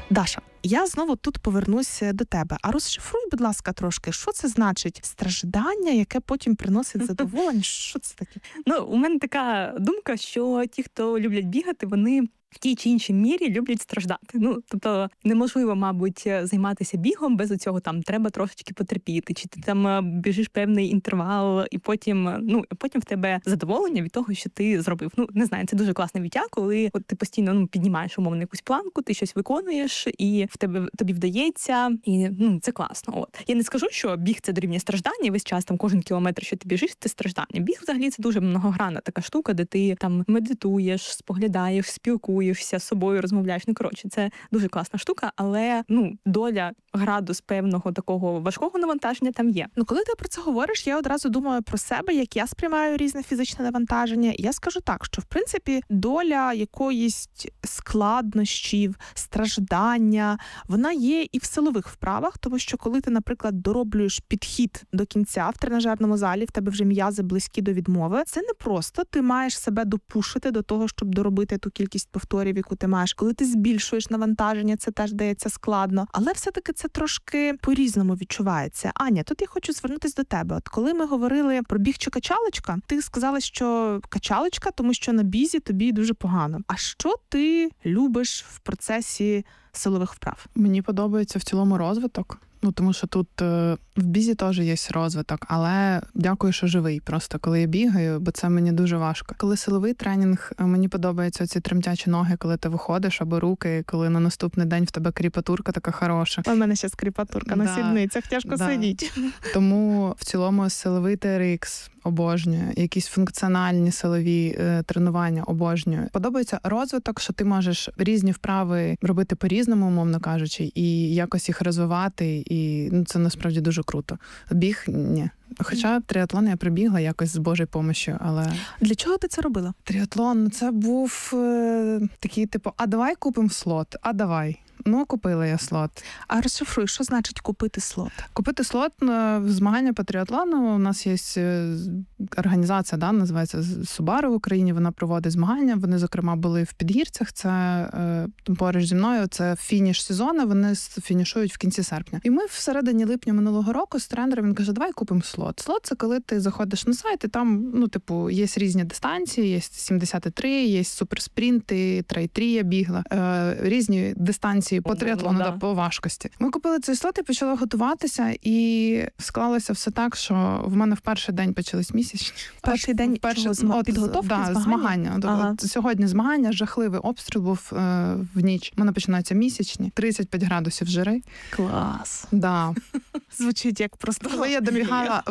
Даша, я знову тут повернусь до тебе. А розшифруй, будь ласка, трошки, що це значить страждання, яке потім приносить задоволення? Що це таке? У мене така думка, що ті, хто люблять бігати, вони в тій чи іншій мірі люблять страждати. Тобто неможливо, мабуть, займатися бігом без цього треба трошечки потерпіти, чи ти там біжиш певний інтервал, і потім в тебе задоволення від того, що ти зробив. Не знаю, це дуже класне відчуття, коли ти постійно піднімаєш умовно якусь планку, ти щось виконуєш, і тобі вдається, і це класно. Я не скажу, що біг це дорівнює страждання, і весь час кожен кілометр, що ти біжиш, це страждання. Біг взагалі це дуже многогранна така штука, де ти там медитуєш, споглядаєш, спілкуєшся з собою, розмовляєш. Це дуже класна штука, але доля, градус певного такого важкого навантаження там є. Коли ти про це говориш, я одразу думаю про себе, як я сприймаю різне фізичне навантаження. І я скажу так, що в принципі доля якоїсь складнощів, страждання, вона є і в силових вправах, тому що коли ти, наприклад, дороблюєш підхід до кінця в тренажерному залі, в тебе вже м'язи близькі до відмови, це не просто ти маєш себе допушити до того, щоб доробити ту кількість повторів, яку ти маєш. Коли ти збільшуєш навантаження, це теж дається складно. Але все-таки це трошки по-різному відчувається. Аня, тут я хочу звернутися до тебе. От коли ми говорили про біг чи качалочка, ти сказала, що качалочка, тому що на бізі тобі дуже погано. А що ти любиш в процесі силових вправ? Мені подобається в цілому розвиток. Тому що тут в бізі теж є розвиток, але дякую, що живий просто, коли я бігаю, бо це мені дуже важко. Коли силовий тренінг, мені подобаються ці тремтячі ноги, коли ти виходиш, або руки, коли на наступний день в тебе кріпатурка така хороша. У мене ще кріпатурка на сідницях, тяжко сидіти. Тому в цілому силовий TRX обожнюю, якісь функціональні силові тренування обожнюю. Подобається розвиток, що ти можеш різні вправи робити по-різному, умовно кажучи, і якось їх розвивати, і це насправді дуже круто. Біг – ні. Хоча триатлон я прибігла якось з Божою помощю, але... Для чого ти це робила? Триатлон – це був такий, а давай купимо слот, а давай. Купила я слот. А розшифруй, що значить купити слот? Купити слот в змагання по триатлону. У нас є організація, називається Subaru в Україні, вона проводить змагання. Вони, зокрема, були в Підгірцях, це поруч зі мною, це фініш сезону, вони фінішують в кінці серпня. І ми всередині липня минулого року з тренером, він каже, давай купимо слот. Слот – це коли ти заходиш на сайт, і там, є різні дистанції, є 73, є суперспринти, трей-3 я бігла, різні дистанції по триатлону, по важкості. Ми купили цей слот і почали готуватися, і склалося все так, що в мене в перший день почались місячні. Перший день підготовки, змагання. Ага. Сьогодні змагання, жахливий обстріл був в ніч. У мене починаються місячні, 35 градусів жири. Клас. Да. Звучить як просто. Коли я добігала,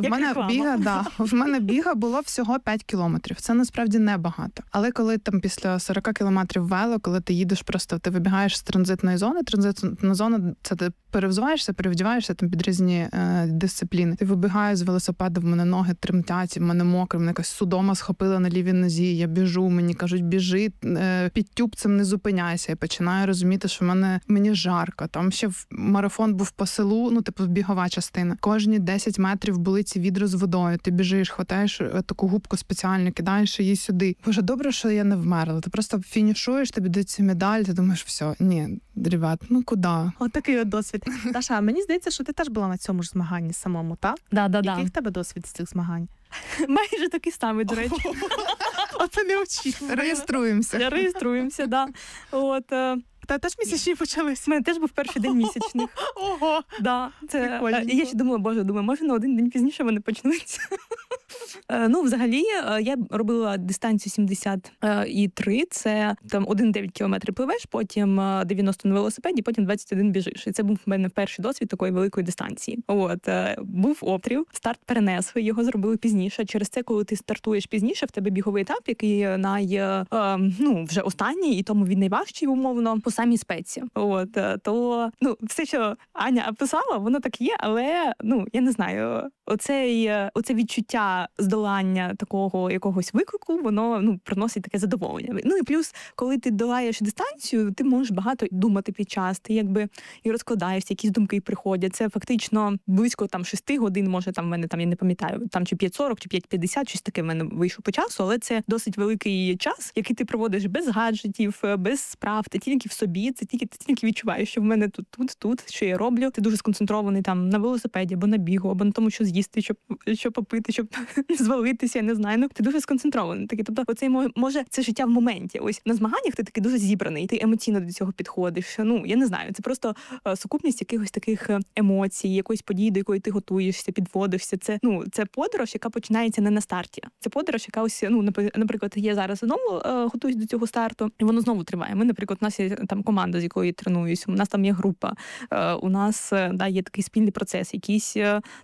в мене біга було всього 5 кілометрів. Це насправді небагато. Але коли там після 40 кілометрів вело, коли ти їдеш просто, ти вибігаєш з транзитної зони, транзитна зона, це ти перевзуваєшся, перевдіваєшся там під різні дисципліни. Ти вибігаєш з велосипеда, в мене ноги тремтять, в мене мокро, мене якась судома схопила на лівій нозі, я біжу, мені кажуть, біжи, під тюбцем не зупиняйся. Я починаю розуміти, що мені жарко. Там ще марафон був по селу, бігова частина. Кожні 10 метрів були ці відра з водою. Ти біжиш, хватаєш таку губку спеціальну, кидаєш її сюди. Боже, добре, що я не вмерла. Ти просто фінішуєш, тобі дається медаль, ти думаєш, все, ні, ребят, куди? Такий от досвід. Даша, мені здається, що ти теж була на цьому ж змаганні самому, так? Да. Який в тебе досвід з цих змагань? Майже такий самий, до речі. Оце не очікувано. Реєструємося, да. Та теж місячні почались? У мене теж був перший день місячних. Ого! Да, я ще думала, може на один день пізніше вони почнуться. Взагалі, я робила дистанцію 73, це там 1,9 кілометри пливеш, потім 90 на велосипеді, потім 21 біжиш. І це був в мене перший досвід такої великої дистанції. Був обстріл, старт перенесли, його зробили пізніше. Через це, коли ти стартуєш пізніше, в тебе біговий етап, який вже останній, і тому він найважчий, умовно, по самій спеці. Все, що Аня описала, воно так є, але, я не знаю, оце відчуття після здолання такого якогось виклику, воно приносить таке задоволення. Ну і плюс, коли ти долаєш дистанцію, ти можеш багато думати під час, ти якби і розкладаєшся, якісь думки приходять. Це фактично близько 6 годин, може в мене я не пам'ятаю, чи 5:40, чи 5:50, щось таке в мене вийшло по часу, але це досить великий час, який ти проводиш без гаджетів, без справ, ти тільки в собі, ти тільки відчуваєш, що в мене тут, що я роблю. Ти дуже сконцентрований на велосипеді, або на бігу, або на тому, що з'їсти, що попити, щоб звалитися, я не знаю. Ти дуже сконцентрований. Тобто, оцей може це життя в моменті. Ось на змаганнях ти такий дуже зібраний, ти емоційно до цього підходиш. Я не знаю, це просто сукупність якихось таких емоцій, якоїсь події, до якої ти готуєшся, підводишся. Це подорож, яка починається не на старті. Це подорож, яка ось, наприклад, я зараз знову готуюсь до цього старту, і воно знову триває. Ми, наприклад, у нас є команда, з якою я тренуюсь, у нас там є група, у нас є такий спільний процес, якісь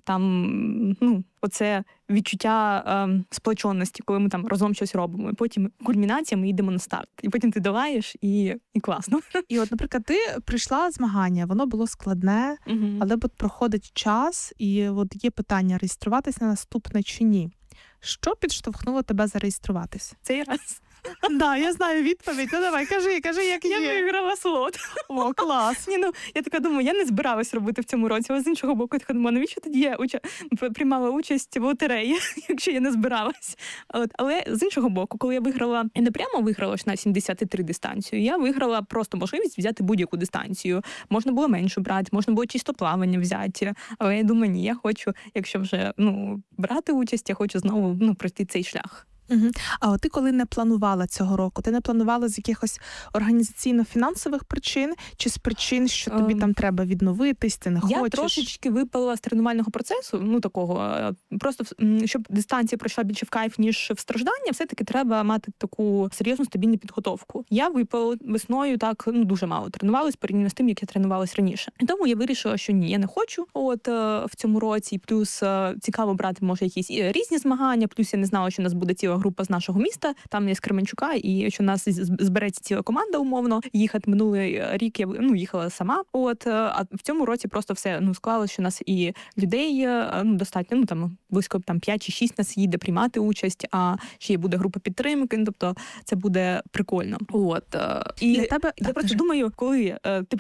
оце відчуття сплоченості, коли ми разом щось робимо. І потім кульмінація, ми йдемо на старт. І потім ти долаєш, і класно. І от, наприклад, ти прийшла змагання, воно було складне, але проходить час, і от є питання, реєструватися на наступне чи ні. Що підштовхнуло тебе зареєструватись? Цей раз. Да, я знаю відповідь. Ну давай, кажи, як є. Я виграла слот. О, клас. Я така думаю, я не збиралась робити в цьому році, але з іншого боку, я така думаю, навіщо тоді я приймала участь в лотереї, якщо я не збиралась. Але з іншого боку, коли я виграла, я не прямо виграла на 73 дистанцію, я виграла просто можливість взяти будь-яку дистанцію. Можна було меншу брати, можна було чисто плавання взяти. Але я думаю, ні, я хочу, якщо вже брати участь, я хочу знову пройти цей шлях. Угу. А от ти коли не планувала цього року? Ти не планувала з якихось організаційно-фінансових причин чи з причин, що тобі там треба відновитись, ти не хочеш? Я трошечки випала з тренувального процесу, такого. Просто, щоб дистанція пройшла більше в кайф, ніж в страждання, все-таки треба мати таку серйозну стабільну підготовку. Я випала весною дуже мало тренувалась порівняно з тим, як я тренувалась раніше. І тому я вирішила, що ні, я не хочу в цьому році. Плюс цікаво брати, може, якісь різні змагання, плюс я не знала, що у нас буде ціла група з нашого міста, там є з Кременчука, і що у нас збереться ціла команда умовно. Їхати минулий рік я їхала сама. А в цьому році просто все склалося, що у нас і людей достатньо, близько 5 чи 6 нас їде приймати участь, а ще буде група підтримки, тобто це буде прикольно. І для тебе, я просто думаю, коли ти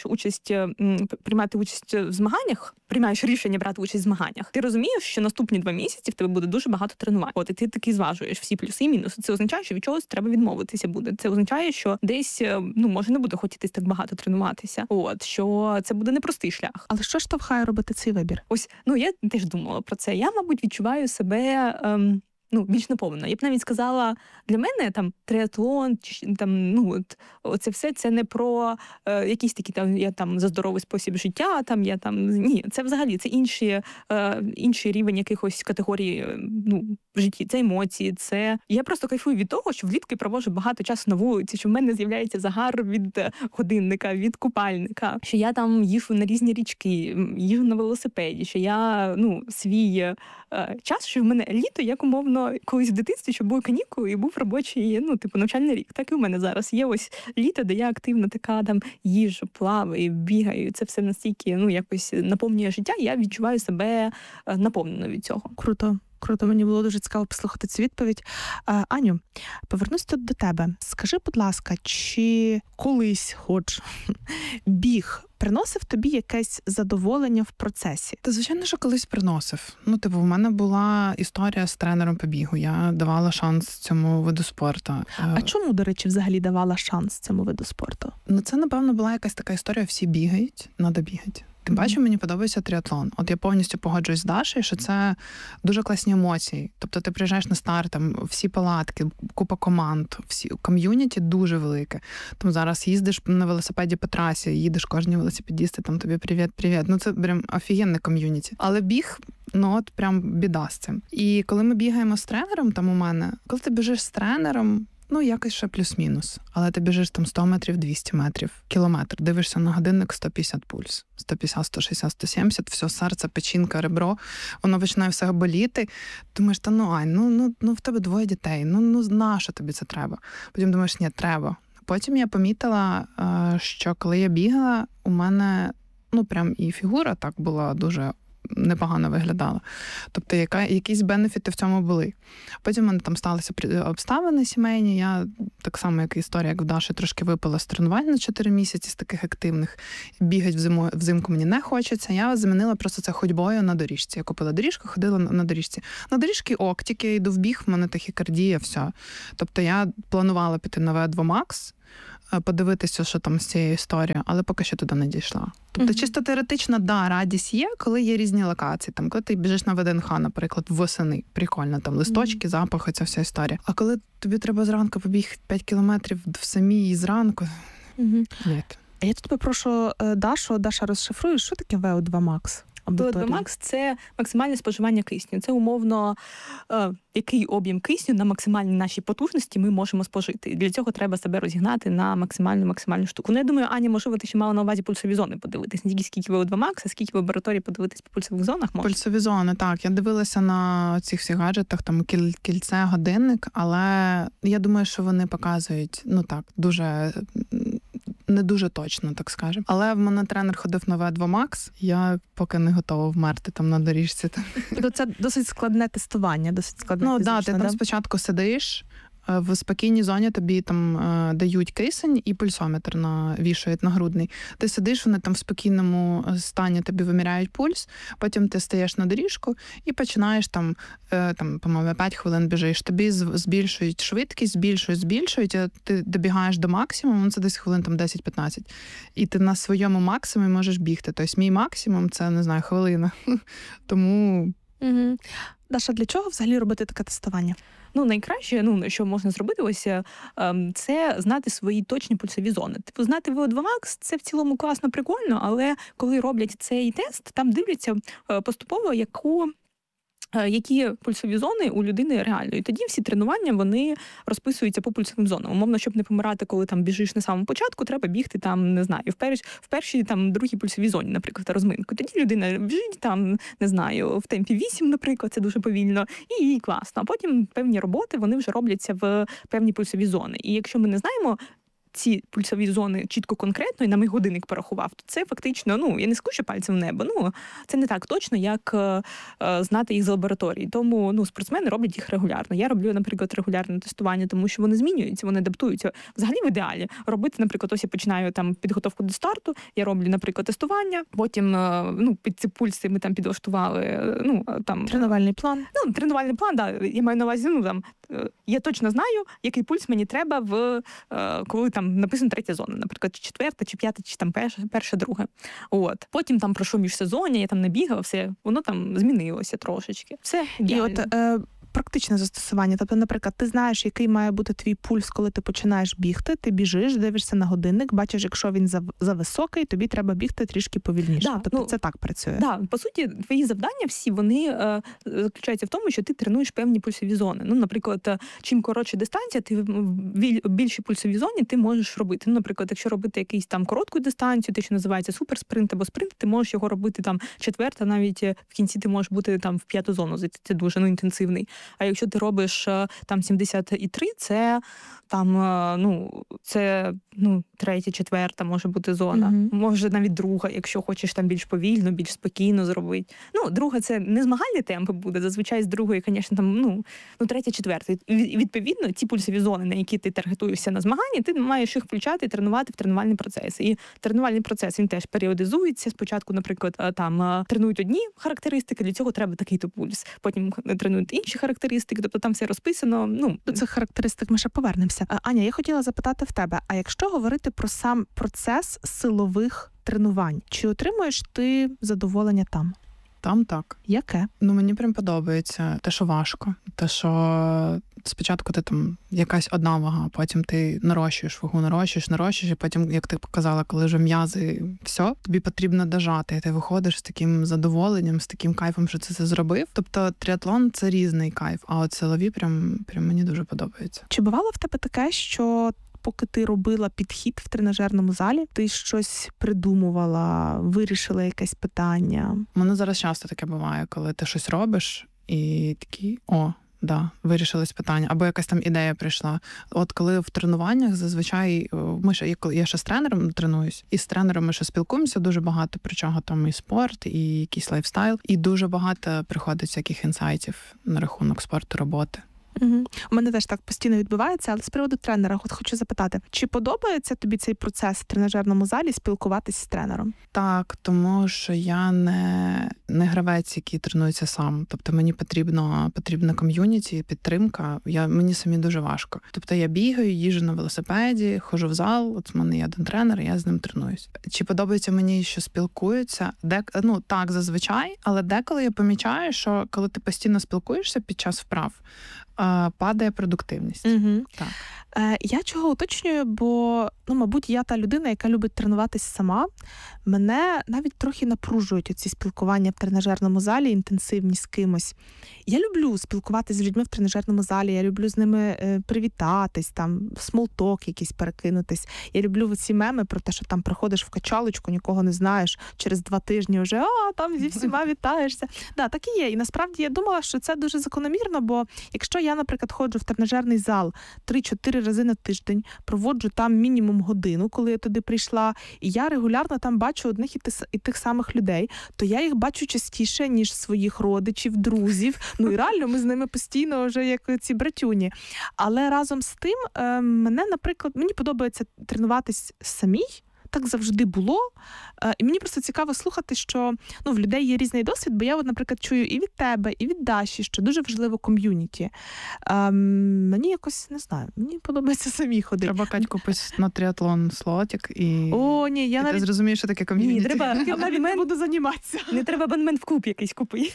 приймати участь в змаганнях, приймаєш рішення брати участь в змаганнях, ти розумієш, що наступні 2 місяці в тебе буде дуже багато тренувань. І ти таки зважуєш всі плюси і мінуси. Це означає, що від чогось треба відмовитися буде. Це означає, що десь, може, не буде хотітись так багато тренуватися. Що це буде непростий шлях. Але що штовхає робити цей вибір? Ось, я теж думала про це. Я, мабуть, відчуваю себе більш наповнено. Я б навіть сказала, для мене триатлон, оце все, це не про якісь такі я за здоровий спосіб життя, ні, це взагалі, це інший рівень якихось категорій в житті, це емоції, це... Я просто кайфую від того, що влітку проводжу багато часу на вулиці, що в мене з'являється загар від годинника, від купальника, що я їжджу на різні річки, їжджу на велосипеді, що я, свій час, що в мене літо, як умовно, колись в дитинстві, що були канікули і був робочий, навчальний рік. Так і в мене зараз є ось літо, де я активно така їжджу, плаваю, бігаю. Це все настільки, якось наповнює життя, і я відчуваю себе наповненою від цього. Круто, мені було дуже цікаво послухати цю відповідь. Аню, повернусь тут до тебе. Скажи, будь ласка, чи колись біг приносив тобі якесь задоволення в процесі? Та, звичайно, що колись приносив. В мене була історія з тренером по бігу. Я давала шанс цьому виду спорту. А чому, до речі, взагалі давала шанс цьому виду спорту? Це, напевно, була якась така історія, всі бігають, треба бігати. Тим паче, мені подобається тріатлон. Я повністю погоджуюсь з Дашею, що це дуже класні емоції. Тобто ти приїжджаєш на старт, всі палатки, купа команд, всі ком'юніті дуже велике. Зараз їздиш на велосипеді по трасі, їдеш кожні велосипедісти, тобі привіт. Це прям офігенне ком'юніті. Але біг, прям біда з цим. І коли ми бігаємо з тренером, у мене, коли ти біжиш з тренером, якось ще плюс-мінус. Але ти біжиш 100 метрів, 200 метрів, кілометр. Дивишся на годинник, 150 пульс. 150, 160, 170, все, серце, печінка, ребро. Воно починає все боліти. Думаєш, Ань, в тебе 2 дітей. На що тобі це треба? Потім думаєш, ні, треба. Потім я помітила, що коли я бігала, у мене, прям і фігура так була дуже непогано виглядала. Тобто якісь бенефіти в цьому були. Потім в мене там сталися обставини сімейні. Я так само, як історія, як в Даші, трошки випала з тренувань на 4 місяці з таких активних. Бігати взимку мені не хочеться. Я замінила просто це ходьбою на доріжці. Я купила доріжку, ходила на доріжці. На доріжці тільки я йду в біг, в мене тахікардія, все. Тобто я планувала піти на V2 Max, подивитися, що там з цією історією, але поки що туди не дійшла. Тобто чисто теоретично, радість є, коли є різні локації. Там, коли ти біжиш на ВДНХ, наприклад, восени, прикольно, там листочки, запахи, ця вся історія. А коли тобі треба зранку побігти 5 кілометрів в самій зранку, ні. А я тут попрошу Даша розшифрує, що таке VO2 Max? VO2 Max – це максимальне споживання кисню. Це умовно, який об'єм кисню на максимальній нашій потужності ми можемо спожити. Для цього треба себе розігнати на максимальну штуку. Ну, я думаю, Аня, можливо, ти ще мала на увазі пульсові зони подивитись. Не тільки скільки VO2 Max, а скільки в лабораторії подивитись по пульсових зонах можна. Пульсові зони, так. Я дивилася на цих всіх гаджетах, там кільце, годинник, але я думаю, що вони показують, дуже... Не дуже точно, так скажемо. Але в мене тренер ходив на V2 Max, я поки не готова вмерти там на доріжці. Тобто це досить складне тестування, фізичне, ти там спочатку сидиш, в спокійній зоні тобі там дають кисень і пульсометр вішають нагрудний. Ти сидиш, вони там в спокійному стані тобі виміряють пульс, потім ти стаєш на доріжку і починаєш там по-моєму, 5 хвилин біжиш. Тобі збільшують швидкість, збільшують, а ти добігаєш до максимуму, це десь хвилин там 10-15. І ти на своєму максимумі можеш бігти. Тобто мій максимум – це, не знаю, хвилина. Тому... Угу. Даша, для чого взагалі робити таке тестування? Найкраще, що можна зробити, ось це знати свої точні пульсові зони. Знати VO2 Max – це в цілому класно, прикольно, але коли роблять цей тест, там дивляться поступово, які пульсові зони у людини реально. І тоді всі тренування, вони розписуються по пульсовим зонам. Умовно, щоб не помирати, коли там біжиш на самому початку, треба бігти там, не знаю, в першій, другій пульсовій зоні, наприклад, розминку. Тоді людина біжить там, не знаю, в темпі 8, наприклад, це дуже повільно, і їй класно. А потім певні роботи, вони вже робляться в певні пульсові зони. І якщо ми не знаємо ці пульсові зони чітко конкретно, і на мій годинник порахував, то це фактично, я не скучу пальцем в небо, це не так точно, як знати їх з лабораторії. Тому, спортсмени роблять їх регулярно. Я роблю, наприклад, регулярне тестування, тому що вони змінюються, вони адаптуються. Взагалі в ідеалі робити, наприклад, ось я починаю там підготовку до старту, я роблю, наприклад, тестування, потім, під ці пульси ми там підлаштували, тренувальний план. Тренувальний план, да, я маю на увазі, я точно знаю, який пульс мені треба коли там написано 3 зона, наприклад, чи 4, чи 5, чи там перша, друга. Потім там пройшов міжсезоння, я там не бігала, все, воно там змінилося трошечки. Все ідеально. І практичне застосування. Тобто, наприклад, ти знаєш, який має бути твій пульс, коли ти починаєш бігти, ти біжиш, дивишся на годинник, бачиш, якщо він за високий, тобі треба бігти трішки повільніше. Да, тобто це так працює. Да, по суті, твої завдання всі, вони заключаються в тому, що ти тренуєш певні пульсові зони. Наприклад, чим коротша дистанція, ти в більшій пульсовій зоні ти можеш робити. Наприклад, якщо робити якийсь там коротку дистанцію, те, що називається суперспринт або спринт, ти можеш його робити там 4, навіть в кінці ти можеш бути там в 5 зону, це дуже інтенсивний. А якщо ти робиш там 73, це там, це 3, 4 може бути зона. Може навіть друга, якщо хочеш там більш повільно, більш спокійно зробити. Друга це не змагальний темп буде, зазвичай з другої, звісно, там, 3, 4. Відповідно, ті пульсові зони, на які ти таргетуєшся на змаганні, ти маєш їх включати і тренувати в тренувальний процес. І тренувальний процес, він теж періодизується. Спочатку, наприклад, там тренують одні характеристики, для цього треба такий-то пульс. Потім тренують інші характеристики, тобто там все розписано. До цих характеристик ми ще повернемося. Аня, я хотіла запитати в тебе, а якщо говорити про сам процес силових тренувань, чи отримуєш ти задоволення там? Там так. Яке? Мені прям подобається те, що важко. Те, що спочатку ти там якась одна вага, потім ти нарощуєш вагу, нарощуєш, і потім, як ти показала, коли вже м'язи, все, тобі потрібно дожати, і ти виходиш з таким задоволенням, з таким кайфом, що це зробив. Тобто тріатлон – це різний кайф, а от силові прям мені дуже подобається. Чи бувало в тебе таке, що поки ти робила підхід в тренажерному залі, ти щось придумувала, вирішила якесь питання? У мене зараз часто таке буває, коли ти щось робиш і такий, вирішилось питання. Або якась там ідея прийшла. От коли в тренуваннях зазвичай, я ще з тренером тренуюсь, і з тренером ми ще спілкуємося дуже багато, про чого там і спорт, і якийсь лайфстайл. І дуже багато приходить всяких інсайтів на рахунок спорту, роботи. Угу. У мене теж так постійно відбувається, але з приводу тренера хочу запитати, чи подобається тобі цей процес в тренажерному залі спілкуватись з тренером? Так, тому що я не гравець, який тренується сам. Тобто мені потрібна ком'юніті, підтримка. Мені самі дуже важко. Тобто я бігаю, їжджу на велосипеді, ходжу в зал, от в мене є один тренер, я з ним тренуюсь. Чи подобається мені, що спілкуються? Так, зазвичай, але деколи я помічаю, що коли ти постійно спілкуєшся під час вправ, падає продуктивність. Угу. Так. Я чого уточнюю, бо, мабуть, я та людина, яка любить тренуватись сама. Мене навіть трохи напружують оці спілкування в тренажерному залі, інтенсивні з кимось. Я люблю спілкуватись з людьми в тренажерному залі, я люблю з ними привітатись, там, смолток якийсь перекинутись. Я люблю ці меми про те, що там приходиш в качалочку, нікого не знаєш, через 2 тижні вже, там зі всіма вітаєшся. Да, так і є. І насправді я думала, що це дуже закономірно, бо якщо я, наприклад, ходжу в тренажерний зал 3-4 рази на тиждень, проводжу там мінімум годину, коли я туди прийшла, і я регулярно там бачу одних і тих самих людей, то я їх бачу частіше, ніж своїх родичів, друзів. І реально ми з ними постійно вже як ці братюні. Але разом з тим мені подобається тренуватись самій. Так завжди було. І мені просто цікаво слухати, що в людей є різний досвід, бо я, наприклад, чую і від тебе, і від Даші, що дуже важливо ком'юніті. Мені якось, не знаю, мені подобається самі ходити. Треба, Кать, купити на тріатлон слотик і... Ти зрозумієш, що таке ком'юніті. Я навіть не буду займатися. Не треба абонемент в клуб якийсь купити.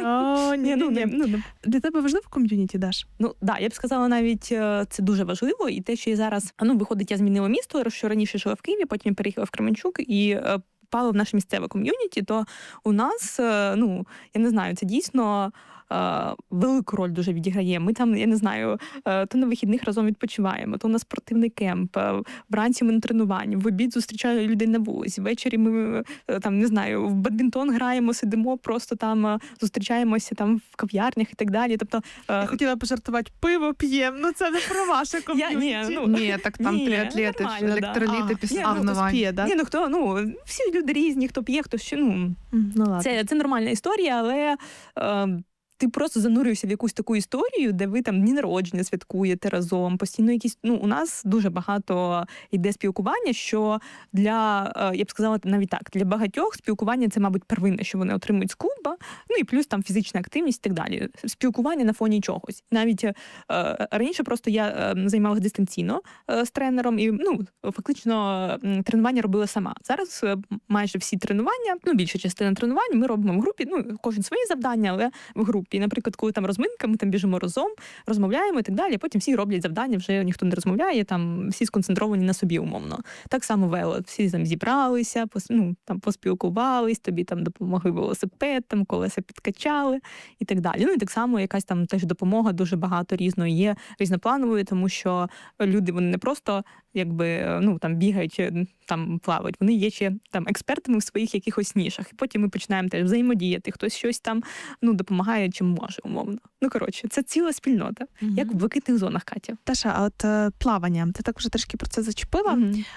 Для тебе важливо ком'юніті, Даш? Я б сказала, навіть це дуже важливо. І те, що я зараз, виходить, я змінила місто, що раніше жила в Києві, потім переїхала в Кременчук і попала в наше місцеве ком'юніті, то у нас, я не знаю, це дійсно велику роль дуже відіграє. Ми там, я не знаю, то на вихідних разом відпочиваємо, то у нас спортивний кемп, вранці ми на тренуванні, в обід зустрічаю людей на вулиці, ввечері ми там, не знаю, в бадмінтон граємо, сидимо, просто там зустрічаємося там в кав'ярнях і так далі. Тобто, я хотіла пожартувати, пиво п'ємо, це не про ваше ком'юніті. Ні, так там тріатлети, електроліти після тренувань. Всі люди різні, хто п'є, хто ще, це нормальна історія, але ти просто занурюєшся в якусь таку історію, де ви там дні народження святкуєте разом, постійно якісь, у нас дуже багато йде спілкування, що я б сказала навіть так, для багатьох спілкування це, мабуть, первинне, що вони отримують з клуба, і плюс там фізична активність і так далі. Спілкування на фоні чогось. Навіть раніше просто я займалася дистанційно з тренером і, фактично тренування робила сама. Зараз майже всі тренування, більша частина тренувань ми робимо в групі, кожен свої завдання, але в групі. І, наприклад, коли там розминка, ми там біжимо разом, розмовляємо і так далі, потім всі роблять завдання, вже ніхто не розмовляє, там всі сконцентровані на собі умовно. Так само вело, всі там зібралися, там поспілкувались, тобі там допомогли велосипед, там колеса підкачали і так далі. І так само якась там теж допомога дуже багато різної є, різнопланової, тому що люди, вони не просто там бігають, там плавають, вони є ще там експертами в своїх якихось нішах. І потім ми починаємо теж взаємодіяти, хтось щось там допомагає, чим може, умовно. Коротше, це ціла спільнота, як в блакитних зонах, Катя. Таша, а от плавання, ти так вже трішки про це зачепила.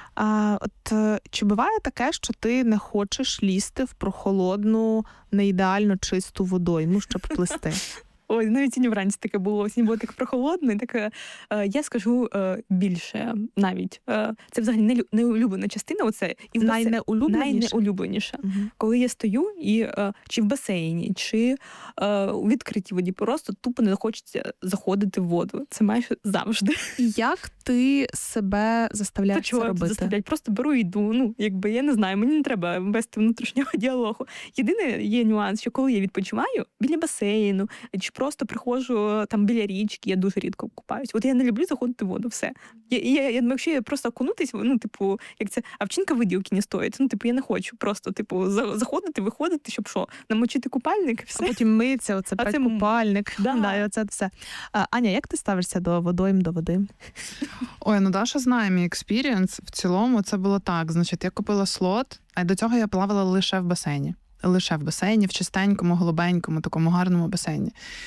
Чи буває таке, що ти не хочеш лізти в прохолодну, не ідеально чисту водойму, щоб плисти? Ой, навіть сьогодні вранці таке було. Сьогодні було так прохолодно. І так, я скажу більше навіть. Це взагалі неулюблена частина. Оце і найнеулюбленіша. Коли я стою і чи в басейні, чи у відкритій воді, просто тупо не хочеться заходити в воду. Це майже завжди. І як ти себе заставляєш це робити? Заставляють? Просто беру і йду. Я не знаю, мені не треба вести внутрішнього діалогу. Єдине є нюанс, що коли я відпочиваю біля басейну, чи просто приходжу там біля річки, я дуже рідко купаюсь. От я не люблю заходити в воду, все. Якщо я просто окунутись, як це, овчинка виділки не стоїть. Я не хочу просто, заходити, виходити, щоб що, намочити купальник і все. А потім митися, брати купальник. Да. І оце все. Аня, як ти ставишся до водойм, до води? Ой, Даша знає мій експірієнс. В цілому це було так. Значить, я купила слот, а до цього я плавала лише в басейні. лише в басейні, в чистенькому, голубенькому, такому гарному басейні.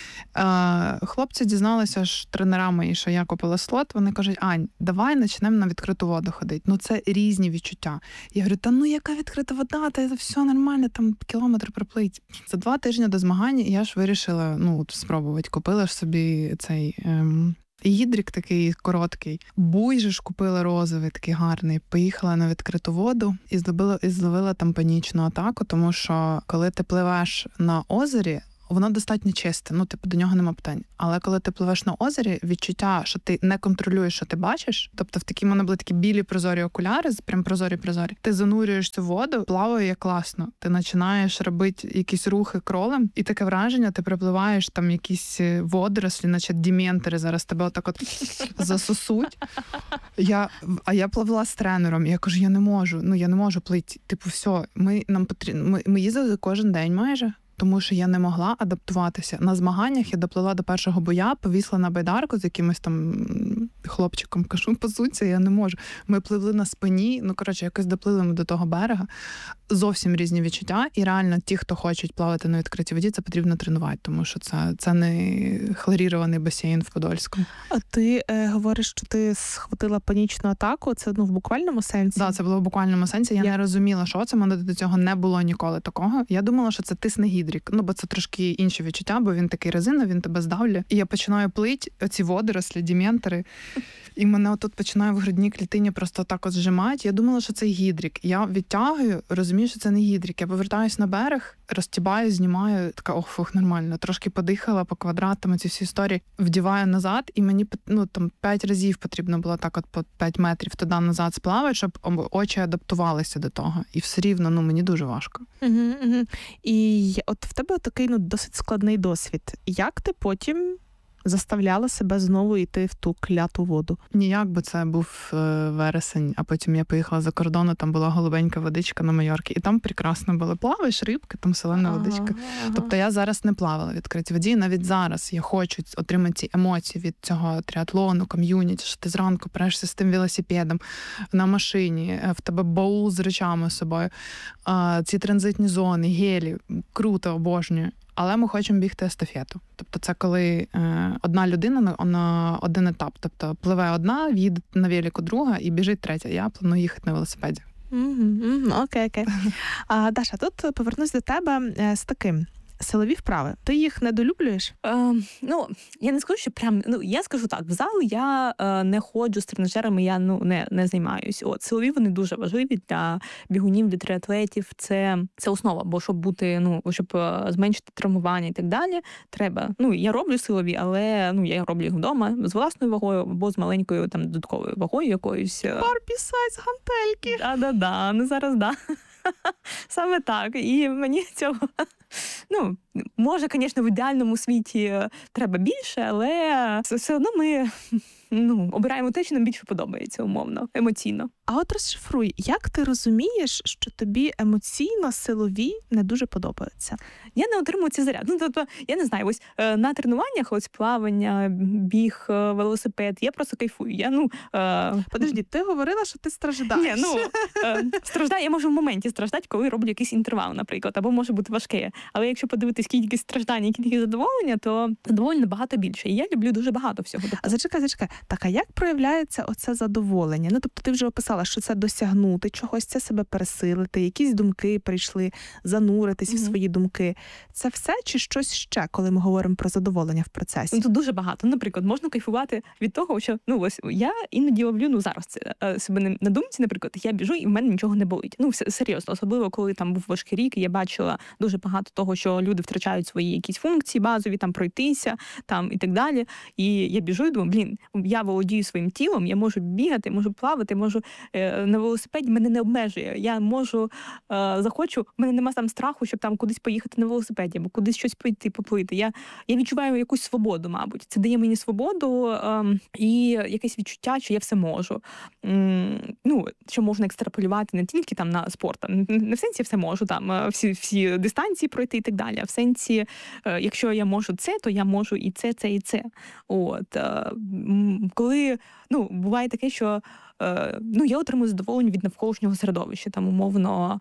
Хлопці дізналися ж тренера мої, що я купила слот, вони кажуть: Ань, давай почнемо на відкриту воду ходити. Ну це різні відчуття. Я говорю, та ну яка відкрита вода, та все нормально, там кілометр проплить. За 2 тижні до змагань я ж вирішила, спробувати. Купила ж собі цей... Гідрик такий короткий. Буй же ж купила розовий, такий гарний. Поїхала на відкриту воду і зловила там панічну атаку, тому що коли ти пливеш на озері, воно достатньо чисте, до нього нема питань. Але коли ти пливеш на озері, відчуття, що ти не контролюєш, що ти бачиш, тобто в мене були такі білі прозорі окуляри, прям прозорі, ти занурюєш цю воду, плаває класно. Ти починаєш робити якісь рухи кролем, і таке враження, ти припливаєш, там якісь водорослі, наче дементори зараз тебе отак от засосуть. Я пливла з тренером, я кажу, я не можу плити. Все, ми їздили кожен день майже, тому що я не могла адаптуватися. На змаганнях я доплила до першого боя, повісла на байдарку з якимось там хлопчиком, кажу, пасуться, я не можу. Ми пливли на спині, якось доплили ми до того берега. Зовсім різні відчуття, і реально ті, хто хочуть плавати на відкритій воді, це потрібно тренувати, тому що це не хлорірований басейн в Подольську. А ти говориш, що ти схватила панічну атаку, це в буквальному сенсі? Так, це було в буквальному сенсі. Я не розуміла, що це, мене до цього не було ніколи такого. Я думала, що це тисне гідрик, бо це трошки інші відчуття, бо він такий резиновий, він тебе здавлює. І я починаю плити, оці водорослі, дементори, і мене отут починає в грудній клітині просто так от зжимати. Я думала, що це гідрик. Я відтягую, розумію, що це не гідрик. Я повертаюсь на берег, розтібаю, знімаю, така, нормально. Трошки подихала по квадратам, ці всі історії. Вдіваю назад, і мені 5 разів потрібно було так от по 5 метрів туди-назад сплавати, щоб очі адаптувалися до того. І все рівно, мені дуже важко. І от в тебе такий, досить складний досвід. Як ти потім заставляла себе знову йти в ту кляту воду? Ніяк, бо це був вересень, а потім я поїхала за кордон, там була голубенька водичка на Майорці, і там прекрасно було. Плаваєш, рибки, там солена водичка. Тобто я зараз не плавала в відкритій воді, і навіть зараз я хочу отримати ці емоції від цього тріатлону, ком'юніті, що ти зранку прешся з тим велосипедом на машині, в тебе баул з речами з собою, ці транзитні зони, гелі, круто, обожнюю. Але ми хочемо бігти естафету. Тобто це коли одна людина на один етап. Тобто пливе одна, їде на велику друга і біжить третя. Я планую їхати на велосипеді. Окей. Даша, тут повернусь до тебе з таким. Силові вправи. Ти їх недолюблюєш? Я не скажу, що прям... я скажу так, в зал я не ходжу з тренажерами, я не займаюсь. Силові вони дуже важливі для бігунів, для триатлетів. Це основа, бо щоб бути, щоб зменшити травмування і так далі, треба... я роблю силові, але я роблю їх вдома з власною вагою або з маленькою там додатковою вагою якоюсь. Барбі сайз гантельки. Да. Зараз, да. Саме так. І мені цього... може, звісно, в ідеальному світі треба більше, але все одно ми обираємо те, що нам більше подобається, умовно, емоційно. А от розшифруй, як ти розумієш, що тобі емоційно силові не дуже подобаються? Я не отримую цей заряд. Тобто, я не знаю, ось на тренуваннях, ось плавання, біг, велосипед, я просто кайфую. Подожди, ти говорила, що ти страждаєш. Страждаю, я можу в моменті страждати, коли роблю якийсь інтервал, наприклад, або може бути важке. Але якщо подивитись кількість страждань і кількість задоволення, то задоволення набагато більше. І я люблю дуже багато всього. А зачекай. Так, а як проявляється оце задоволення? Тобто ти вже описала, що це досягнути чогось, це себе пересилити, якісь думки прийшли, зануритись в свої думки. Це все чи щось ще, коли ми говоримо про задоволення в процесі? Тут дуже багато. Наприклад, можна кайфувати від того, що, ось, я іноді ловлю, зараз це себе на думці, наприклад, я біжу і в мене нічого не болить. Серйозно, особливо, коли там був важкий рік, і я бачила дуже багато того, що люди втрачають свої якісь функції базові, там пройтися, там і так далі. І я біжу і думаю, я володію своїм тілом, я можу бігати, можу плавати, можу на велосипеді, мене не обмежує. Я можу, захочу, в мене нема там страху, щоб там кудись поїхати на велосипеді, або кудись щось поплити. Я відчуваю якусь свободу, мабуть. Це дає мені свободу і якесь відчуття, що я все можу. Що можна екстраполювати не тільки там на спорт, не в сенсі все можу, там всі дистанції пройти і так далі, а в сенсі, якщо я можу це, то я можу і це, і це. Коли, буває таке, що я отримую задоволення від навколишнього середовища, там, умовно,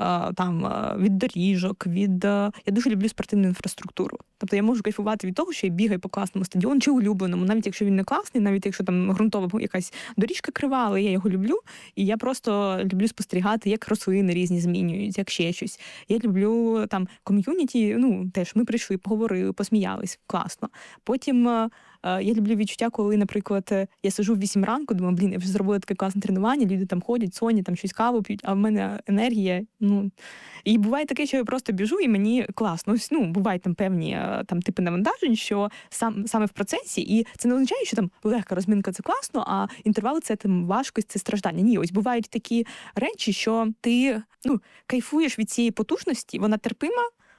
від доріжок, я дуже люблю спортивну інфраструктуру. Тобто я можу кайфувати від того, що я бігаю по класному стадіону чи улюбленому, навіть якщо він не класний, навіть якщо там ґрунтова якась доріжка крива, але я його люблю, і я просто люблю спостерігати, як рослини різні змінюють, як ще щось. Я люблю там ком'юніті, теж ми прийшли, поговорили, посміялись, класно. Потім я люблю відчуття, коли, наприклад, я сиджу в 8 ранку, думаю, я вже зробила таке класне тренування, люди там ходять, сонять, там щось каву п'ють, а в мене енергія, І буває таке, що я просто біжу, і мені класно. Бувають там певні типи навантажень, що саме в процесі, і це не означає, що там легка розминка – це класно, а інтервали – це там важкость, це страждання. Ні, ось бувають такі речі, що ти, кайфуєш від цієї потужності, вона терпима,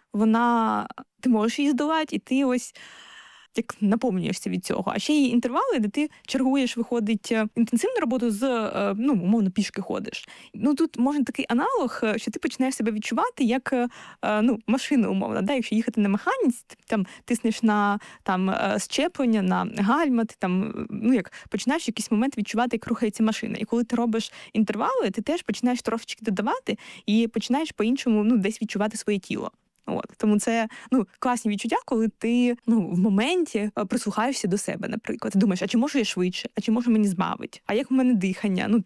ти можеш її здолати, і ти ось як наповнюєшся від цього. А ще є інтервали, де ти чергуєш, виходить, інтенсивну роботу з, умовно, пішки ходиш. Тут можна такий аналог, що ти починаєш себе відчувати як, машина, умовно. Да? Якщо їхати на механіці, ти там тиснеш на щеплення, на гальма, ти там, як починаєш в якийсь момент відчувати, як рухається машина. І коли ти робиш інтервали, ти теж починаєш трошечки додавати і починаєш по-іншому, десь відчувати своє тіло. Тому це класні відчуття, коли ти в моменті прислухаєшся до себе, наприклад. Ти думаєш, а чи можу я швидше, а чи може мені збавить? А як в мене дихання?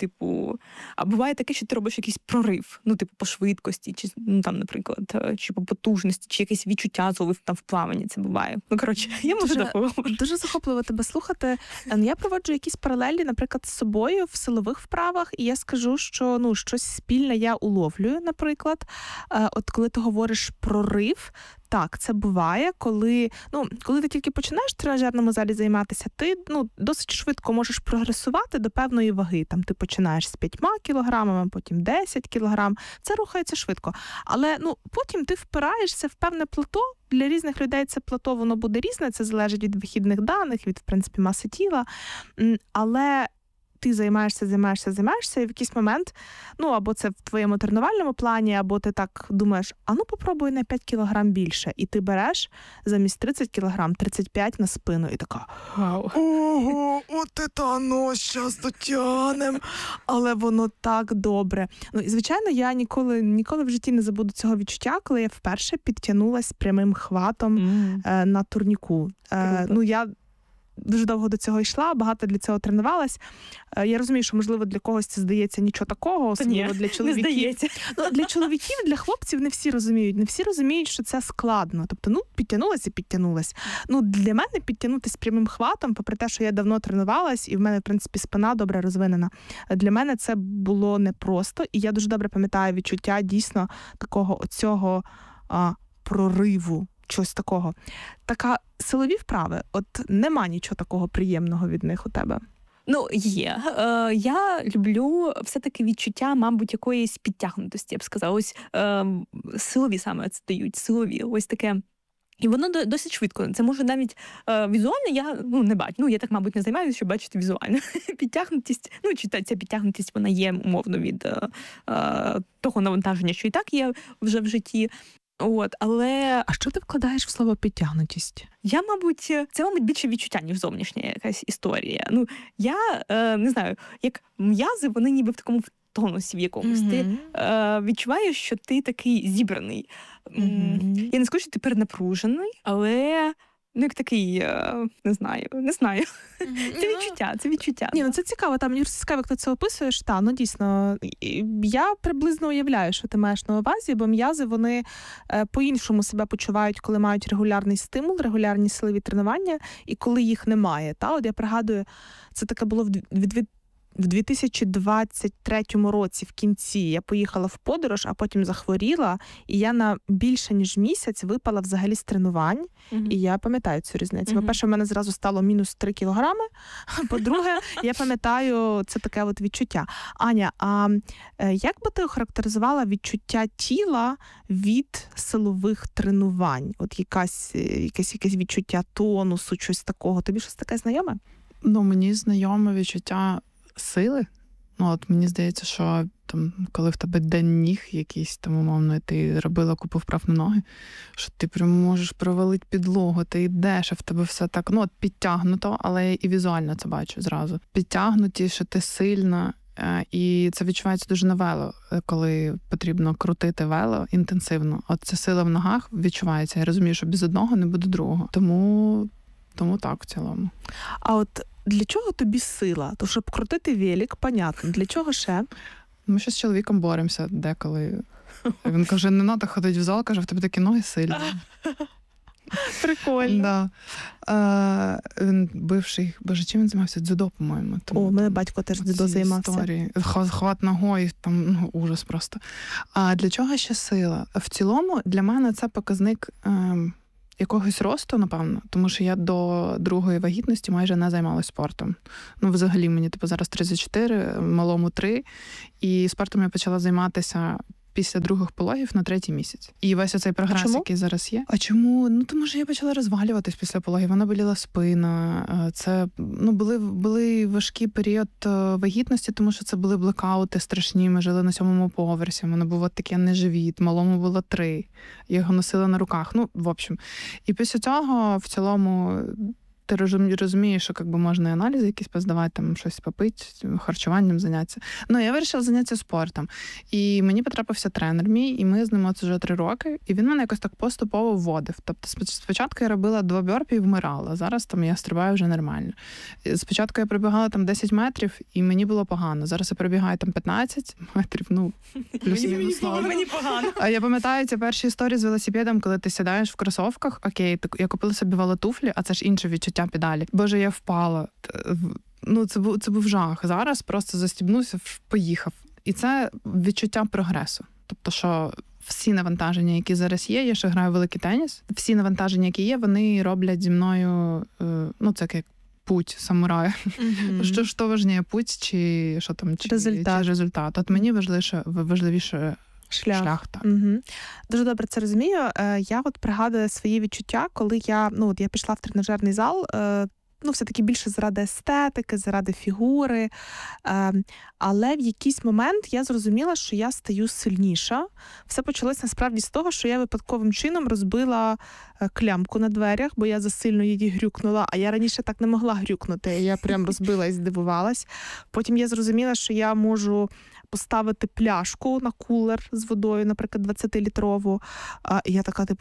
А буває таке, що ти робиш якийсь прорив, по швидкості, чи наприклад, чи по потужності, чи якесь відчуття зловив в плаванні. Це буває. Я можу допомогти. Дуже захопливо тебе слухати. Я проводжу якісь паралелі, наприклад, з собою в силових вправах, і я скажу, що щось спільне я уловлюю, наприклад. От коли ти говориш про прорив. Так, це буває, коли ти тільки починаєш в тренажерному залі займатися, ти досить швидко можеш прогресувати до певної ваги. Там ти починаєш з 5 кілограмами, потім 10 кілограм. Це рухається швидко. Але потім ти впираєшся в певне плато. Для різних людей це плато, воно буде різне, це залежить від вихідних даних, від, в принципі, маси тіла. Але ти займаєшся, і в якийсь момент, або це в твоєму тренувальному плані, або ти так думаєш, попробуй на 5 кілограм більше. І ти береш замість 30 кілограм 35 на спину. І така, ого, от це щас дотягнем. Але воно так добре. І, звичайно, я ніколи в житті не забуду цього відчуття, коли я вперше підтягнулась прямим хватом на турніку. Я дуже довго до цього йшла, багато для цього тренувалась. Я розумію, що, можливо, для когось це здається нічого такого, особливо для чоловіків. Не здається. Для чоловіків, для хлопців не всі розуміють. Не всі розуміють, що це складно. Тобто, підтягнулась. Для мене підтягнутися прямим хватом, попри те, що я давно тренувалась, і в мене, в принципі, спина добре розвинена. Для мене це було непросто, і я дуже добре пам'ятаю відчуття дійсно такого оцього прориву. Щось такого. Така силові вправи, от нема нічого такого приємного від них у тебе? Є. Я люблю все-таки відчуття, мабуть, якоїсь підтягнутості, я б сказала. Ось силові саме це дають, силові. Ось таке. І воно досить швидко. Це може навіть візуально я не бачу. Я так, мабуть, не займаюся, щоб бачити візуально. Підтягнутість, чи ця підтягнутість, вона є, умовно, від того навантаження, що і так є вже в житті. Але... А що ти вкладаєш в слово «підтягнутість»? Це, мабуть, більше відчуття, ніж зовнішня якась історія. Я не знаю, як м'язи, вони ніби в такому тонусі в якомусь. Ти відчуваєш, що ти такий зібраний. Я не скажу, що ти перенапружений, але... як такий, не знаю. Це відчуття. Ні, це цікаво, мені цікаво, як ти це описуєш. Дійсно, я приблизно уявляю, що ти маєш на увазі, бо м'язи, вони по-іншому себе почувають, коли мають регулярний стимул, регулярні силові тренування, і коли їх немає. От я пригадую, це таке було в 2023 році в кінці. Я поїхала в подорож, а потім захворіла, і я на більше ніж місяць випала взагалі з тренувань, і я пам'ятаю цю різницю. По-перше, в мене зразу стало мінус 3 кілограми, по-друге, я пам'ятаю це таке от відчуття. Аня, а як би ти охарактеризувала відчуття тіла від силових тренувань? От якесь відчуття тонусу, щось такого. Тобі щось таке знайоме? Мені знайоме відчуття сили. От мені здається, що там, коли в тебе день ніг якийсь, там, умовно, і ти робила купу вправ на ноги, що ти прям можеш провалити підлогу, ти йдеш, а в тебе все так, ну, от підтягнуто, але і візуально це бачу зразу. Підтягнуті, що ти сильна, і це відчувається дуже на вело, коли потрібно крутити вело інтенсивно. От ця сила в ногах відчувається. Я розумію, що без одного не буде другого. Тому так в цілому. А от для чого тобі сила? То щоб крутити велик, понятно. Для чого ще? Ми ще з чоловіком боремося деколи. Він каже, не треба ходити в зал, каже, в тебе такі ноги сильні. Прикольно. Да. Він бивший, боже, чим він займався? Дзюдо, по-моєму. О, мене батько теж дзюдо займався. Історії. Хват ногою, там ужас просто. А для чого ще сила? В цілому, для мене це показник якогось росту, напевно, тому що я до другої вагітності майже не займалася спортом. Ну, взагалі, мені зараз 34, малому 3, і спортом я почала займатися після других пологів на 3-й місяць. І весь оцей прогрес, який зараз є. А чому? Ну, тому що я почала розвалюватись після пологів. Вона боліла спина. Це, були важкий період вагітності, тому що це були блекаути страшні. Ми жили на 7-му поверсі. У мене був такий неживіт. Малому було 3. Я його носила на руках. Ну, в общем. І після цього, в цілому, ти розумієш, що можна і аналізи якісь поздавати, там щось попити, харчуванням зайнятися. Ну, я вирішила зайнятися спортом. І мені потрапився тренер мій, і ми з ним вже 3 роки, і він мене якось так поступово вводив. Тобто спочатку я робила 2 бёрпі і вмирала, зараз там я стрибаю вже нормально. Спочатку я прибігала там 10 метрів, і мені було погано. Зараз я прибігаю там 15 метрів, ну, плюс-мінус. Мені погано. А я пам'ятаю ці перші історії з велосипедом, коли ти сідаєш в кросовках, окей, я купила собі велотуфлі, а це ж інше відчуття педалі. Боже, я впала. Ну, це був жах. Зараз просто застібнувся, поїхав. І це відчуття прогресу. Тобто, що всі навантаження, які зараз є, я ще граю в великий теніс, всі навантаження, які є, вони роблять зі мною, ну, це як путь самурая. Mm-hmm. Що важніше, путь чи що там, чи результат. От мені важливіше шлях так. Угу. Дуже добре це розумію. Я от пригадую свої відчуття, коли я пішла в тренажерний зал, все-таки більше заради естетики, заради фігури. Але в якийсь момент я зрозуміла, що я стаю сильніша. Все почалось насправді з того, що я випадковим чином розбила клямку на дверях, бо я засильно її грюкнула, а я раніше так не могла грюкнути. Я прям розбила і здивувалась. Потім я зрозуміла, що я можу поставити пляшку на кулер з водою, наприклад, 20-літрову. І я така,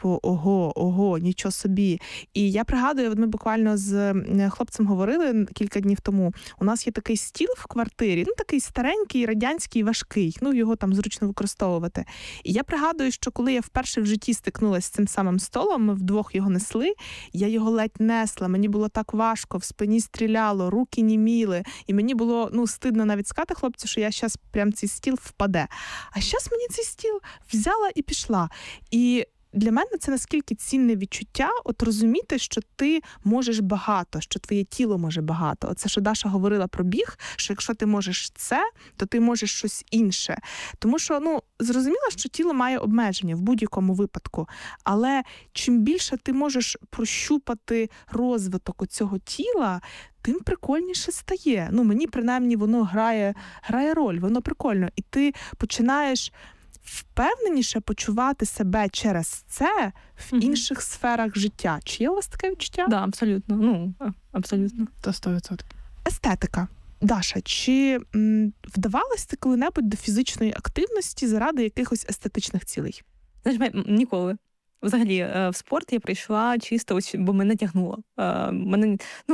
ого, нічого собі. І я пригадую, ми буквально з хлопцем говорили кілька днів тому, у нас є такий стіл в квартирі, такий старенький, радянський, важкий, його там зручно використовувати. І я пригадую, що коли я вперше в житті стикнулася з цим самим столом, ми вдвох його несли, я його ледь несла, мені було так важко, в спині стріляло, руки німіли, і мені було, стидно навіть сказати хлопцю, що я зараз прям цей стіл впаде. А зараз мені цей стіл взяла і пішла. І для мене це наскільки цінне відчуття, от розуміти, що ти можеш багато, що твоє тіло може багато. Оце, що Даша говорила про біг, що якщо ти можеш це, то ти можеш щось інше. Тому що, зрозуміло, що тіло має обмеження в будь-якому випадку, але чим більше ти можеш прощупати розвиток цього тіла, тим прикольніше стає. Мені, принаймні, воно грає роль, воно прикольно. І ти починаєш впевненіше почувати себе через це в інших сферах життя. Чи є у вас таке відчуття? Да, абсолютно. Абсолютно. Та 100%. Естетика. Даша, чи вдавалась ти коли-небудь до фізичної активності заради якихось естетичних цілей? Знаєш, ніколи. Взагалі, в спорт я прийшла чисто, бо мене тягнуло. Мене,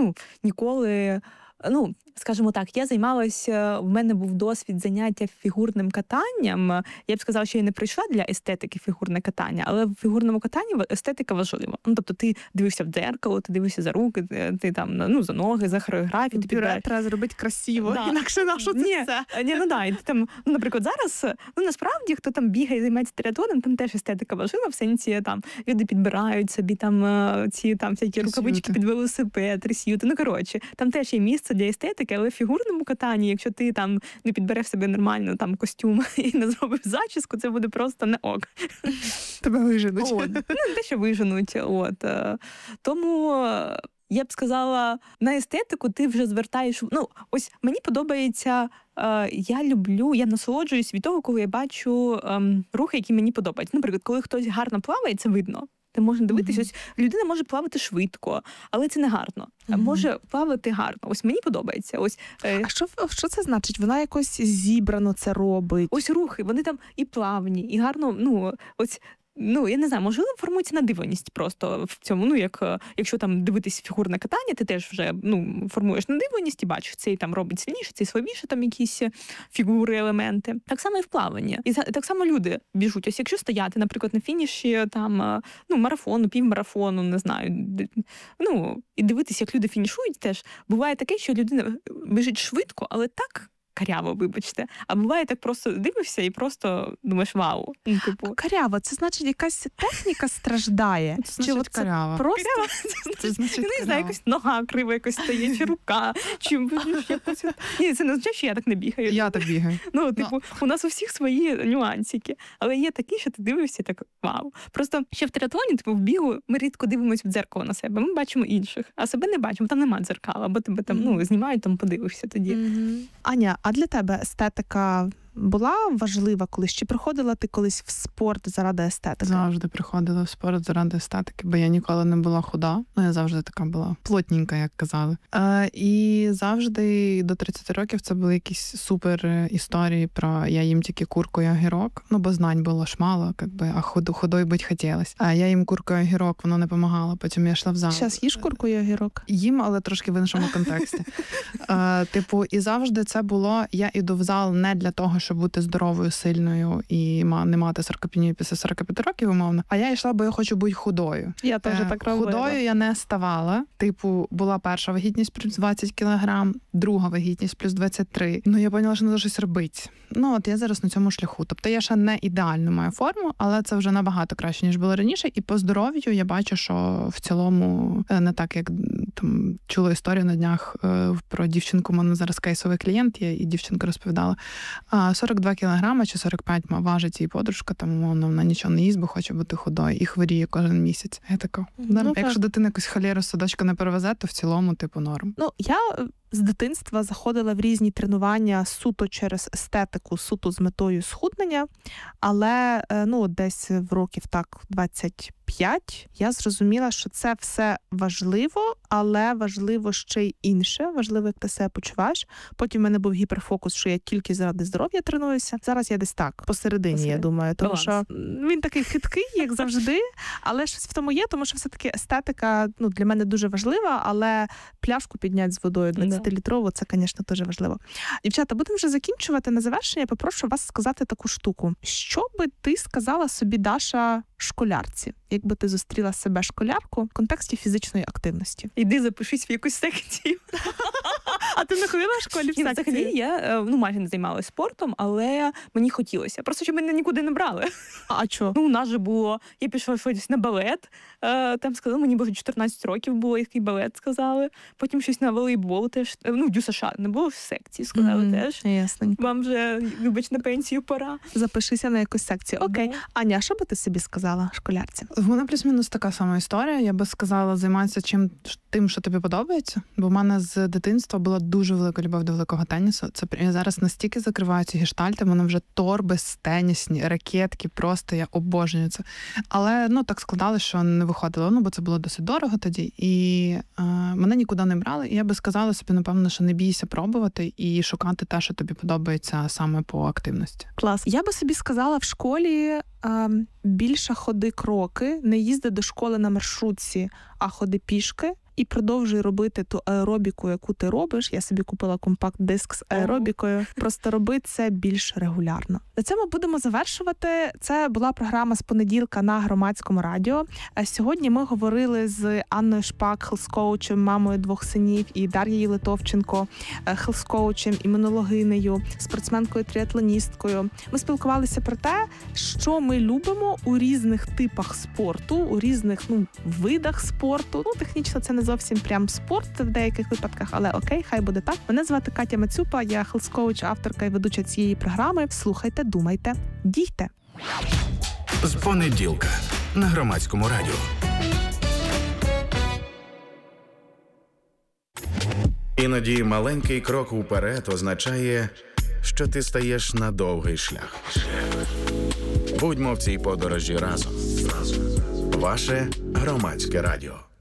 ніколи... скажімо так, я займалася, в мене був досвід заняття фігурним катанням. Я б сказала, що я не прийшла для естетики фігурне катання, але в фігурному катанні естетика важлива. Тобто ти дивишся в дзеркало, ти дивишся за руки, ти там, за ноги, за хореографію. Пюре треба зробити красиво, інакше на що це все? І ти там, наприклад, зараз, насправді, хто там бігає, займається триатлоном, там теж естетика важлива, в сенсі, там, люди підбирають собі там ці там всякі рукавички під велосипед, тресюти, там теж є місце для естетики, але в фігурному катанні, якщо ти там не підбереш себе нормально там костюм і не зробиш зачіску, це буде просто не ок. Тебе виженуть. Те, що виженуть. Тому я б сказала, на естетику ти вже звертаєш... Ну, ось мені подобається, я насолоджуюсь від того, коли я бачу рухи, які мені подобаються. Наприклад, коли хтось гарно плаває, це видно. Ти можеш дивитися, ось людина може плавати швидко, але це не гарно. Може плавати гарно. Ось мені подобається. Ось А що це значить? Вона якось зібрано це робить. Ось рухи, вони там і плавні, і гарно, я не знаю, можливо, формується надивленість просто в цьому. Якщо там дивитись фігурне катання, ти теж вже формуєш надивленість і бачиш, цей там робить сильніше, цей слабіше, там якісь фігури, елементи. Так само і в плаванні. І так само люди біжуть. Ось якщо стояти, наприклад, на фініші там, марафону, півмарафону, не знаю, і дивитися, як люди фінішують, теж буває таке, що людина біжить швидко, але так каряво, вибачте. А буває так, просто дивишся і просто думаєш, вау. Каряво, це значить якась техніка страждає? Це значить каряво. Просто... Це значить каряво. Не знаю, якось нога крива якось стає, чи рука, чи якось... Ні, це не означає, що я так не бігаю. Я так бігаю. У нас у всіх свої нюансики. Але є такі, що ти дивишся і так, вау. Просто ще в триатлоні, в бігу, ми рідко дивимося в дзеркало на себе. Ми бачимо інших, а себе не бачимо. Там нема дзеркала, бо тебе там, знімають, там подивишся тоді. Аня, а для тебе естетика була важлива колись? Чи приходила ти колись в спорт заради естетики? Завжди приходила в спорт заради естетики, бо я ніколи не була худа. Я завжди така була плотненька, як казали. І завжди до 30 років це були якісь супер історії про я їм тільки курку і огірок, бо знань було ж мало, а худою бути хотілось. А я їм курку і огірок, воно не помагало. Потім я йшла в зал. Зараз їш курку і огірок? Їм, але трошки в іншому контексті. І завжди це було, я іду в зал не для того, щоб бути здоровою, сильною і не мати саркопенію після 45 років, умовно. А я йшла, бо я хочу бути худою. Я теж так робила. Худою я не ставала. Була перша вагітність плюс 20 кілограм, друга вагітність плюс 23. Я поняла, що треба щось робити. Я зараз на цьому шляху. Тобто я ще не ідеально маю форму, але це вже набагато краще, ніж було раніше. І по здоров'ю я бачу, що в цілому не так, як там чула історію на днях про дівчинку, у мене зараз кейсовий клієнт є, і дівчинка розповідала, 42 кілограми чи 45 важить її подружка, тому вона нічого не їсть, бо хоче бути худою, і хворіє кожен місяць. Я така, якщо дитина якусь холєру з садочка не перевезе, то в цілому, норм. Я з дитинства заходила в різні тренування суто через естетику, суто з метою схуднення, але десь в років 25 я зрозуміла, що це все важливо, але важливо ще й інше, важливо, як ти себе почуваєш. Потім в мене був гіперфокус, що я тільки заради здоров'я тренуюся. Зараз я десь так, посередині, я думаю, тому що він такий хиткий, як завжди, але щось в тому є, тому що все-таки естетика для мене дуже важлива, але пляшку підняти з водою 20-літрову, це, звісно, дуже важливо. Дівчата, будемо вже закінчувати. На завершення я попрошу вас сказати таку штуку. Що би ти сказала собі, Даша, школярці, якби ти зустріла себе школярку в контексті фізичної активності? Іди запишись в якусь секцію. А ти не ходила в школі в секції? Взагалі я майже не займалася спортом, але мені хотілося. Просто щоб мене нікуди не брали. А чого? У нас же було, я пішла щось на балет, там сказали, мені було 14 років було, який балет сказали. Потім щось на волейбол теж, в ДЮСШ не було в секції, сказали теж. Ясненько. Вам вже, вибач, на пенсію пора. Запишися на якусь секцію. Окей. Аня, що би ти собі сказала школярці? В мене плюс-мінус така сама історія. Я би сказала, займатися тим, що тобі подобається. Бо в мене з дитинства була дуже велика любов до великого тенісу. Я зараз настільки закриваю ці гештальти, в мене вже торби тенісні, ракетки, просто я обожнюю це. Але, так складалося, що не виходило, бо це було досить дорого тоді. І мене нікуди не брали. І я би сказала собі, напевно, що не бійся пробувати і шукати те, що тобі подобається саме по активності. Клас. Я би собі сказала в школі більше ходи кроки, не їзди до школи на маршрутці, а ходи пішки. І продовжуй робити ту аеробіку, яку ти робиш. Я собі купила компакт-диск з аеробікою. Просто роби це більш регулярно. На цьому будемо завершувати. Це була програма з понеділка на Громадському радіо. Сьогодні ми говорили з Анною Шпак, хелс-коучем, мамою 2 синів, і Дар'єю Литовченко, хелс-коучем, імунологинею, спортсменкою-тріатлоністкою. Ми спілкувалися про те, що ми любимо у різних типах спорту, у різних видах спорту. Технічно це не зовсім прям спорт в деяких випадках, але окей, хай буде так. Мене звати Катя Мацюпа, я хелс-коуч, авторка і ведуча цієї програми. Слухайте, думайте, дійте. З понеділка на Громадському радіо. Іноді маленький крок уперед означає, що ти стаєш на довгий шлях. Будьмо в цій подорожі разом. Ваше Громадське радіо.